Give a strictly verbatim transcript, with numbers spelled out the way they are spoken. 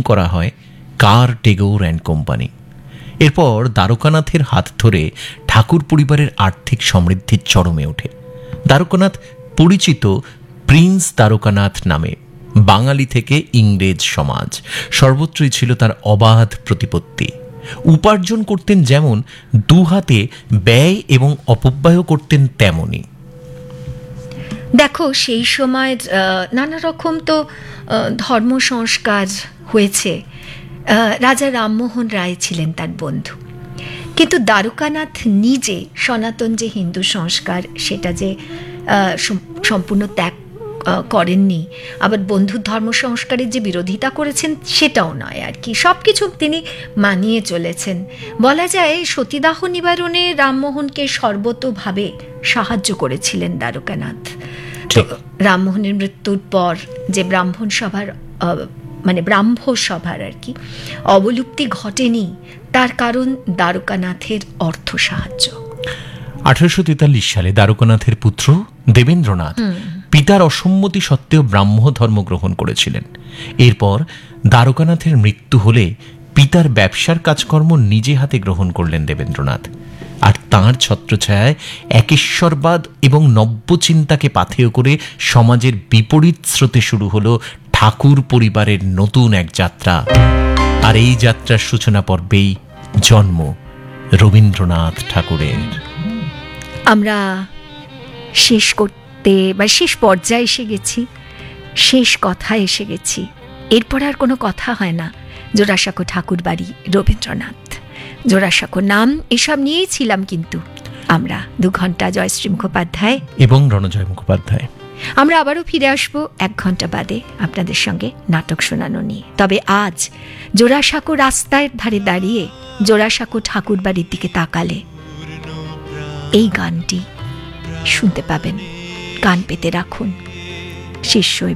করা হয় কার Tagore and company. এরপর দ্বারকানাথের হাত ধরে ঠাকুর পরিবারের আর্থিক সমৃদ্ধির চরমে ওঠে। দ্বারকানাথ পরিচিত প্রিন্স দ্বারকানাথ নামে। বাঙালি থেকে ইংরেজ সমাজ সর্বত্রই ছিল তার অবাধ প্রতিপত্তি। উপার্জন করতেন যেমন, দুহাতে ব্যয় এবং অপব্যয় করতেন তেমনই। দেখো, সেই সময় নানা রকম তো ধর্ম সংস্কার হয়েছে। রাজা রামমোহন রায় ছিলেন তার বন্ধু, কিন্তু দ্বারকানাথ নিজে সনাতন যে হিন্দু সংস্কার সেটা যে সম্পূর্ণ ত্যাগ করেননি, আবার বন্ধুর ধর্ম সংস্কারের যে বিরোধিতা করেছেন সেটাও নয় আর কি, সব কিছু তিনি মানিয়ে চলেছেন। বলা যায় সতীদাহ নিবারণে রামমোহনকে সর্বতোভাবে সাহায্য করেছিলেন দ্বারকানাথ। রামমোহনের মৃত্যুর পর যে ব্রাহ্মণ সভার মানে ব্রাহ্ম সভার আর কি অবলুপ্তি ঘটেনি, তার কারণ দ্বারকানাথের অর্থ সাহায্য। আঠারোশো তেতাল্লিশ সালে দ্বারকানাথের পুত্র দেবেন্দ্রনাথ পিতার অসম্মতি সত্ত্বেও ব্রাহ্ম ধর্ম গ্রহণ করেছিলেন। এরপর দ্বারকানাথের মৃত্যু হলে পিতার ব্যবসার কাজকর্ম নিজে হাতে গ্রহণ করলেন দেবেন্দ্রনাথ। আর তাঁর ছত্রছায়ায় একেশ্বরবাদ এবং নব্যচিন্তাকে পাথেয় করে সমাজের বিপরীত স্রোতে শুরু হলো ঠাকুর পরিবারের নতুন এক যাত্রা। আর এই যাত্রার সূচনা পর্বেই জন্ম রবীন্দ্রনাথ ঠাকুরের। আমরা শেষ করতে বা শেষ পর্যায়ে এসে গেছি, শেষ কথা এসে গেছি। এরপর আর কোনো কথা হয় না। জোড়াসাঁকো ঠাকুর বাড়ি, রবীন্দ্রনাথ, জোড়াসাঁকো নাম, এসব নিয়েই ছিলাম কিন্তু আমরা। দু ঘন্টা জয়শ্রী মুখোপাধ্যায় এবং রণজয় মুখোপাধ্যায়। আমরা আবারও ফিরে আসবো এক ঘন্টা বাদে আপনাদের সঙ্গে নাটক শোনানো নিয়ে। তবে আজ জোড়াসাঁকো রাস্তার ধারে দাঁড়িয়ে জোড়াসাঁকো ঠাকুর বাড়ির দিকে তাকালে এই গানটি শুনতে পাবেন। কান পেতে রাখুন। শিষ্যই